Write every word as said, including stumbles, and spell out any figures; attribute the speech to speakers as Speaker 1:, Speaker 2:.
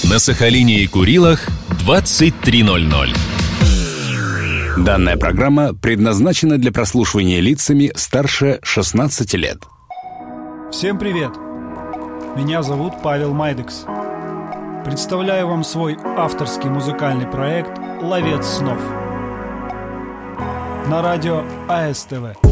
Speaker 1: На Сахалине и Курилах двадцать три ноль ноль.
Speaker 2: Данная программа предназначена для прослушивания лицами старше шестнадцати лет.
Speaker 3: Всем привет! Меня зовут Павел Майдекс. Представляю вам свой авторский музыкальный проект «Ловец снов» на радио АСТВ.